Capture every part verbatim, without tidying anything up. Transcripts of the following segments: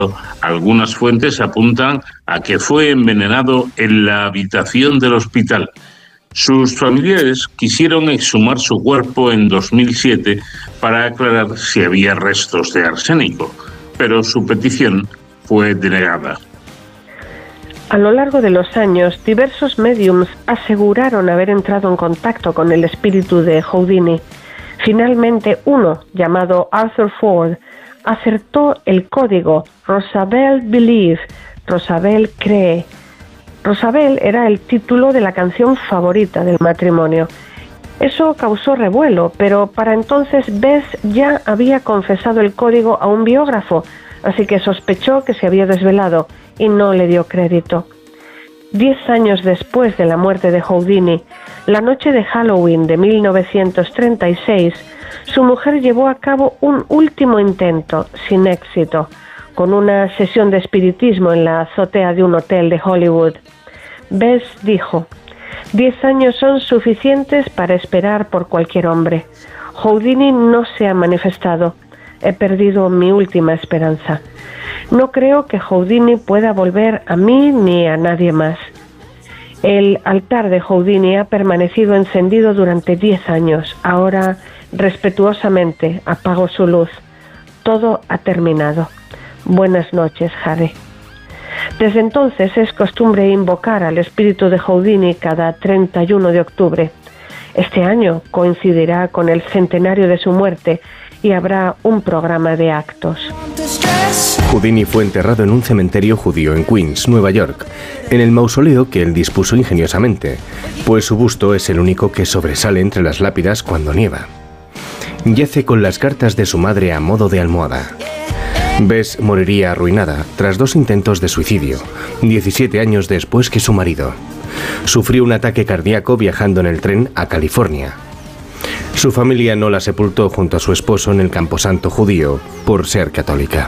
Algunas fuentes apuntan a que fue envenenado en la habitación del hospital. Sus familiares quisieron exhumar su cuerpo en dos mil siete para aclarar si había restos de arsénico, pero su petición fue denegada. A lo largo de los años, diversos médiums aseguraron haber entrado en contacto con el espíritu de Houdini. Finalmente, uno, llamado Arthur Ford, acertó el código Rosabelle Believe, Rosabelle cree. Rosabelle era el título de la canción favorita del matrimonio. Eso causó revuelo, pero para entonces Bess ya había confesado el código a un biógrafo, así que sospechó que se había desvelado y no le dio crédito. Diez años después de la muerte de Houdini, la noche de Halloween de mil novecientos treinta y seis, su mujer llevó a cabo un último intento, sin éxito, con una sesión de espiritismo en la azotea de un hotel de Hollywood. Bess dijo: «Diez años son suficientes para esperar por cualquier hombre. Houdini no se ha manifestado. He perdido mi última esperanza. No creo que Houdini pueda volver a mí ni a nadie más». El altar de Houdini ha permanecido encendido durante diez años. Ahora, respetuosamente, apago su luz. Todo ha terminado. Buenas noches, Harry. Desde entonces es costumbre invocar al espíritu de Houdini cada treinta y uno de octubre. Este año coincidirá con el centenario de su muerte y habrá un programa de actos. Houdini fue enterrado en un cementerio judío en Queens, Nueva York, en el mausoleo que él dispuso ingeniosamente, pues su busto es el único que sobresale entre las lápidas cuando nieva. Yace con las cartas de su madre a modo de almohada. Bess moriría arruinada tras dos intentos de suicidio, diecisiete años después que su marido. Sufrió un ataque cardíaco viajando en el tren a California. Su familia no la sepultó junto a su esposo en el camposanto judío por ser católica.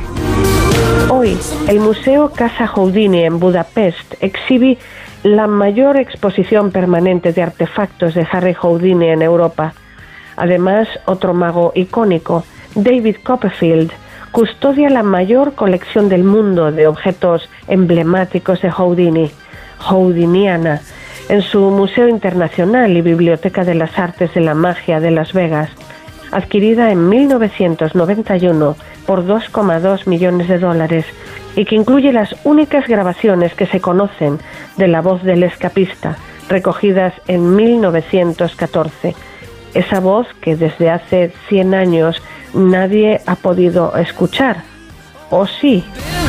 Hoy, el Museo Casa Houdini en Budapest exhibe la mayor exposición permanente de artefactos de Harry Houdini en Europa. Además, otro mago icónico, David Copperfield, custodia la mayor colección del mundo de objetos emblemáticos de Houdini, Houdiniana, en su Museo Internacional y Biblioteca de las Artes de la Magia de Las Vegas, adquirida en mil novecientos noventa y uno por dos coma dos millones de dólares y que incluye las únicas grabaciones que se conocen de la voz del escapista, recogidas en mil novecientos catorce. Esa voz que desde hace cien años nadie ha podido escuchar. ¿O sí?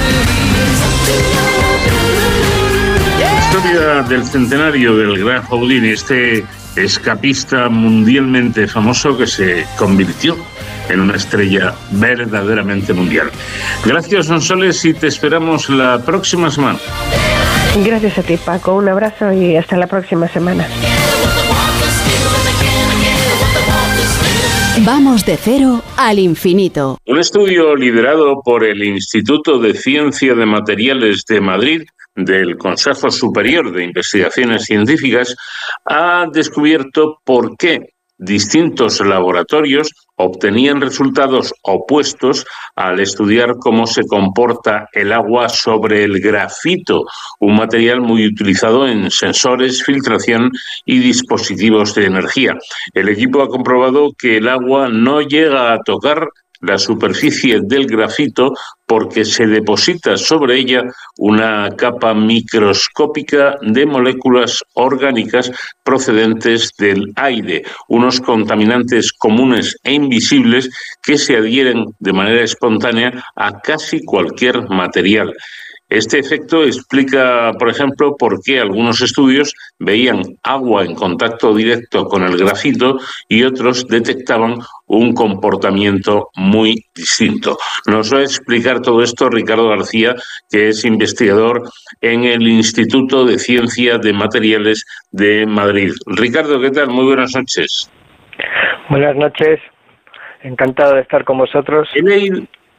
Historia del centenario del gran Houdini, este escapista mundialmente famoso que se convirtió en una estrella verdaderamente mundial. Gracias, Sonsoles, y te esperamos la próxima semana. Gracias a ti, Paco. Un abrazo y hasta la próxima semana. Vamos de cero al infinito. Un estudio liderado por el Instituto de Ciencia de Materiales de Madrid, del Consejo Superior de Investigaciones Científicas, ha descubierto por qué distintos laboratorios obtenían resultados opuestos al estudiar cómo se comporta el agua sobre el grafito, un material muy utilizado en sensores, filtración y dispositivos de energía. El equipo ha comprobado que el agua no llega a tocar la superficie del grafito porque se deposita sobre ella una capa microscópica de moléculas orgánicas procedentes del aire, unos contaminantes comunes e invisibles que se adhieren de manera espontánea a casi cualquier material. Este efecto explica, por ejemplo, por qué algunos estudios veían agua en contacto directo con el grafito y otros detectaban un comportamiento muy distinto. Nos va a explicar todo esto Ricardo García, que es investigador en el Instituto de Ciencia de Materiales de Madrid. Ricardo, ¿qué tal? Muy buenas noches. Buenas noches. Encantado de estar con vosotros. He leído...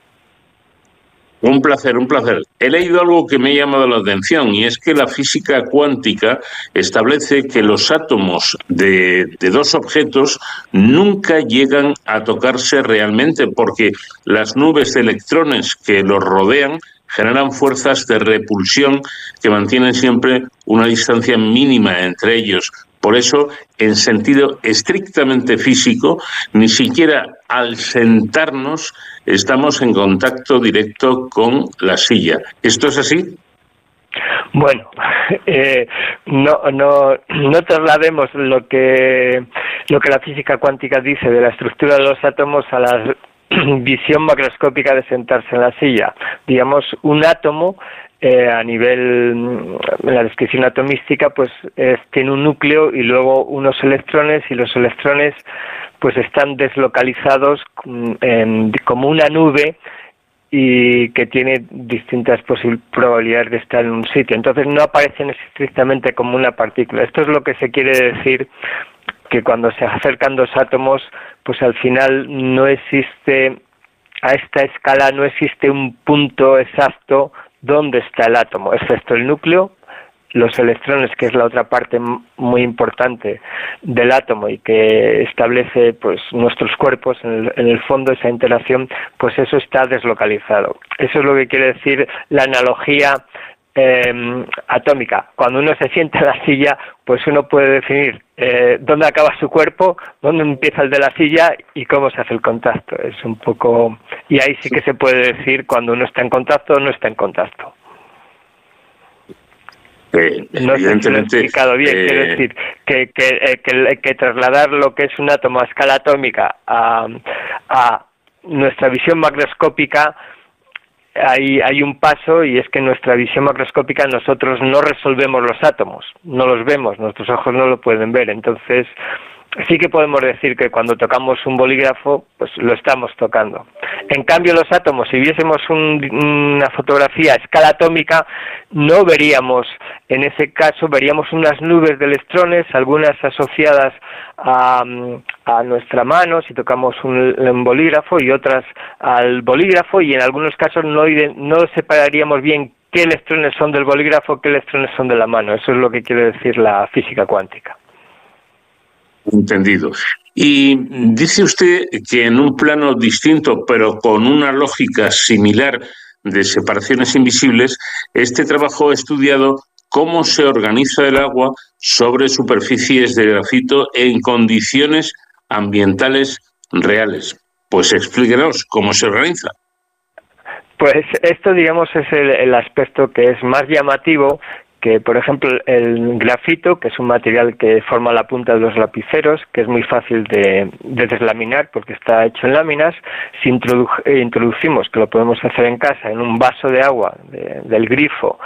Un placer, un placer. He leído algo que me ha llamado la atención y es que la física cuántica establece que los átomos de, de dos objetos nunca llegan a tocarse realmente porque las nubes de electrones que los rodean generan fuerzas de repulsión que mantienen siempre una distancia mínima entre ellos. Por eso, en sentido estrictamente físico, ni siquiera al sentarnos estamos en contacto directo con la silla. ¿Esto es así? Bueno, eh, no, no, no traslademos lo que, lo que la física cuántica dice de la estructura de los átomos a la visión macroscópica de sentarse en la silla. Digamos, un átomo, eh, a nivel, en la descripción atomística, pues es, tiene un núcleo y luego unos electrones, y los electrones pues están deslocalizados en, como una nube, y que tiene distintas probabilidades de estar en un sitio. Entonces no aparecen estrictamente como una partícula. Esto es lo que se quiere decir, que cuando se acercan dos átomos, pues al final no existe, a esta escala no existe un punto exacto donde está el átomo, excepto el núcleo, los electrones, que es la otra parte muy importante del átomo y que establece pues nuestros cuerpos, en el, en el fondo esa interacción, pues eso está deslocalizado. Eso es lo que quiere decir la analogía eh, atómica. Cuando uno se sienta en la silla, pues uno puede definir eh, dónde acaba su cuerpo, dónde empieza el de la silla y cómo se hace el contacto. Es un poco... Y ahí sí que se puede decir cuando uno está en contacto o no está en contacto. Eh, no sé si lo he explicado bien, eh... quiero decir que, que, eh, que, que trasladar lo que es un átomo a escala atómica a, a nuestra visión macroscópica, hay, hay un paso, y es que en nuestra visión macroscópica nosotros no resolvemos los átomos, no los vemos, nuestros ojos no lo pueden ver. Entonces sí que podemos decir que cuando tocamos un bolígrafo, pues lo estamos tocando. En cambio, los átomos, si viésemos un, una fotografía a escala atómica, no veríamos, en ese caso, veríamos unas nubes de electrones, algunas asociadas a, a nuestra mano, si tocamos un, un bolígrafo, y otras al bolígrafo, y en algunos casos no, no separaríamos bien qué electrones son del bolígrafo, qué electrones son de la mano. Eso es lo que quiere decir la física cuántica. Entendido. Y dice usted que en un plano distinto, pero con una lógica similar de separaciones invisibles, este trabajo ha estudiado cómo se organiza el agua sobre superficies de grafito en condiciones ambientales reales. Pues explíquenos cómo se organiza. Pues esto, digamos, es el, el aspecto que es más llamativo, que por ejemplo el grafito, que es un material que forma la punta de los lapiceros, que es muy fácil de, de deslaminar porque está hecho en láminas. Si introdu introducimos, que lo podemos hacer en casa, en un vaso de agua de, del grifo,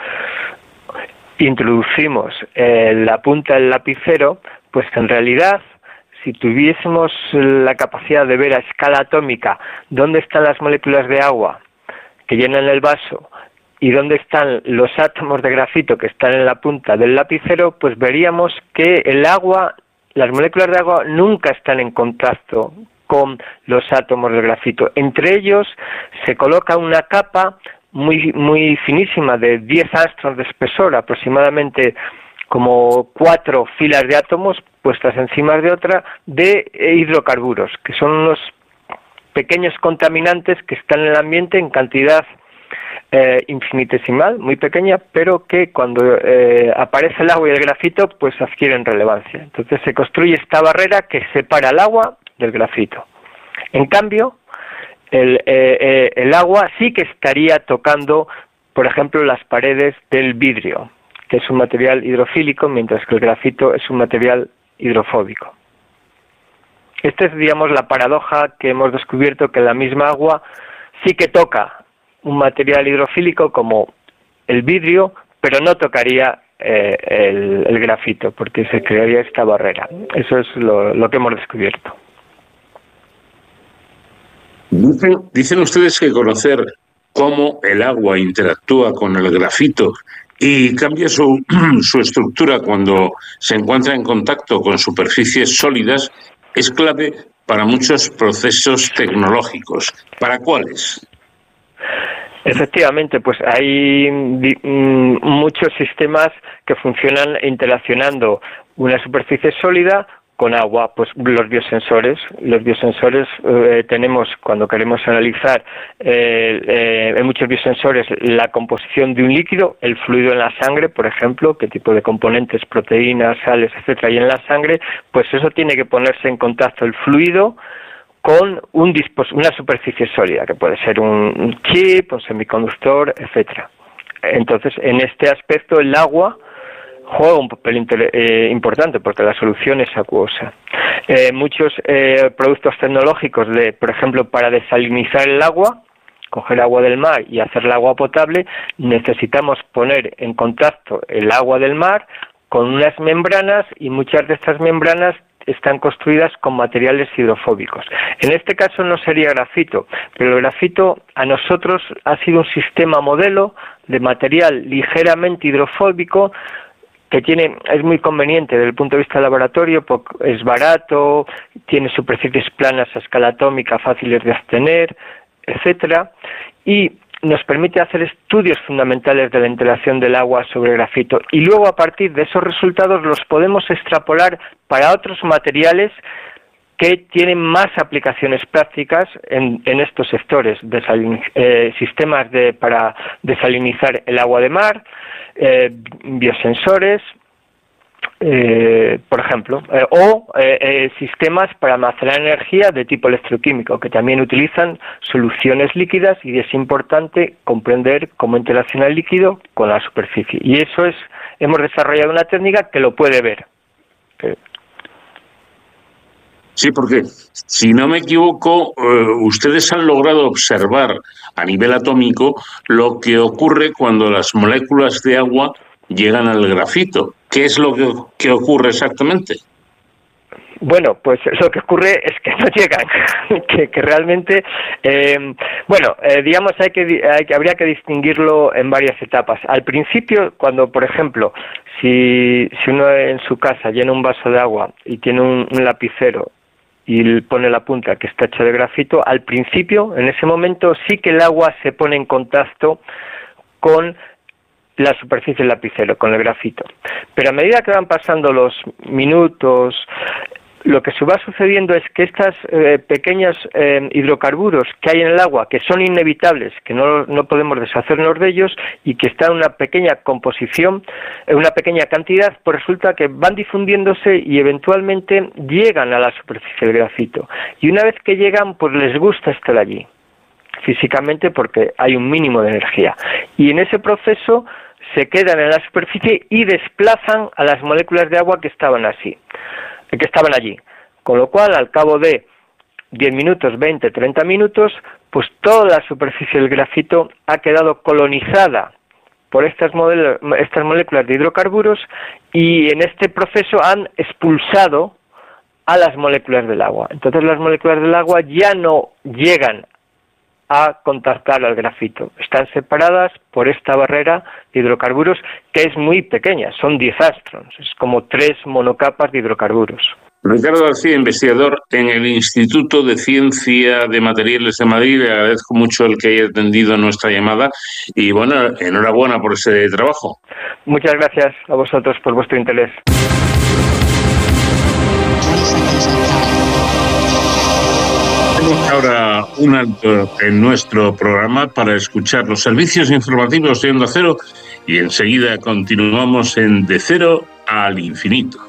introducimos eh, la punta del lapicero, pues en realidad, si tuviésemos la capacidad de ver a escala atómica dónde están las moléculas de agua que llenan el vaso y dónde están los átomos de grafito que están en la punta del lapicero, pues veríamos que el agua, las moléculas de agua nunca están en contacto con los átomos de grafito. Entre ellos se coloca una capa muy, muy finísima de diez angstroms de espesor, aproximadamente como cuatro filas de átomos puestas encima de otra, de hidrocarburos, que son unos pequeños contaminantes que están en el ambiente en cantidad Eh, infinitesimal, muy pequeña, pero que cuando eh, aparece el agua y el grafito, pues adquieren relevancia. Entonces se construye esta barrera que separa el agua del grafito. En cambio, el, eh, eh, el agua sí que estaría tocando, por ejemplo, las paredes del vidrio, que es un material hidrofílico, mientras que el grafito es un material hidrofóbico. Esta es, digamos, la paradoja que hemos descubierto, que la misma agua sí que toca un material hidrofílico como el vidrio, pero no tocaría eh, el, el grafito, porque se crearía esta barrera. Eso es lo, lo que hemos descubierto. Dicen, dicen ustedes que conocer cómo el agua interactúa con el grafito y cambia su, su estructura cuando se encuentra en contacto con superficies sólidas es clave para muchos procesos tecnológicos. ¿Para cuáles? Efectivamente, pues hay muchos sistemas que funcionan interaccionando una superficie sólida con agua, pues los biosensores. Los biosensores eh, tenemos, cuando queremos analizar eh, eh, en muchos biosensores la composición de un líquido, el fluido en la sangre, por ejemplo, qué tipo de componentes, proteínas, sales, etcétera, hay en la sangre, pues eso tiene que ponerse en contacto el fluido con un dispos- una superficie sólida, que puede ser un, un chip, un semiconductor, etcétera. Entonces, en este aspecto, el agua juega un papel inter- eh, importante porque la solución es acuosa. Eh, muchos eh, productos tecnológicos, de, por ejemplo, para desalinizar el agua, coger agua del mar y hacerla agua potable, necesitamos poner en contacto el agua del mar con unas membranas, y muchas de estas membranas están construidas con materiales hidrofóbicos. En este caso no sería grafito, pero el grafito a nosotros ha sido un sistema modelo de material ligeramente hidrofóbico que tiene, es muy conveniente desde el punto de vista laboratorio, porque es barato, tiene superficies planas a escala atómica fáciles de obtener, etcétera, y nos permite hacer estudios fundamentales de la interacción del agua sobre grafito, y luego a partir de esos resultados los podemos extrapolar para otros materiales que tienen más aplicaciones prácticas en, en estos sectores, desalin, eh, sistemas de, para desalinizar el agua de mar, eh, biosensores, eh, por ejemplo, eh, o eh, eh, sistemas para almacenar energía de tipo electroquímico, que también utilizan soluciones líquidas, y es importante comprender cómo interacciona el líquido con la superficie. Y eso es, hemos desarrollado una técnica que lo puede ver. Eh, Sí, porque si no me equivoco, eh, ustedes han logrado observar a nivel atómico lo que ocurre cuando las moléculas de agua llegan al grafito. ¿Qué es lo que, que ocurre exactamente? Bueno, pues lo que ocurre es que no llegan, que, que realmente, eh, bueno, eh, digamos, hay que, hay que, habría que distinguirlo en varias etapas. Al principio, cuando, por ejemplo, si, si uno en su casa llena un vaso de agua y tiene un, un lapicero y pone la punta que está hecha de grafito, al principio, en ese momento, sí que el agua se pone en contacto con la superficie del lapicero, con el grafito. Pero a medida que van pasando los minutos, lo que se va sucediendo es que estas eh, pequeños eh, hidrocarburos que hay en el agua, que son inevitables, que no, no podemos deshacernos de ellos, y que están en una pequeña composición, en una pequeña cantidad, pues resulta que van difundiéndose y eventualmente llegan a la superficie del grafito. Y una vez que llegan, pues les gusta estar allí, físicamente, porque hay un mínimo de energía. Y en ese proceso se quedan en la superficie y desplazan a las moléculas de agua que estaban así. que estaban allí, con lo cual al cabo de diez minutos, veinte, treinta minutos, pues toda la superficie del grafito ha quedado colonizada por estas, modelo, estas moléculas de hidrocarburos, y en este proceso han expulsado a las moléculas del agua. Entonces las moléculas del agua ya no llegan a contactar al grafito, están separadas por esta barrera de hidrocarburos que es muy pequeña, son diez astrons, es como tres monocapas de hidrocarburos. Ricardo García, investigador en el Instituto de Ciencia de Materiales de Madrid, le agradezco mucho el que haya atendido nuestra llamada y, bueno, enhorabuena por ese trabajo. Muchas gracias a vosotros por vuestro interés. Ahora un alto en nuestro programa para escuchar los servicios informativos de Onda Cero, y enseguida continuamos en De Cero al Infinito.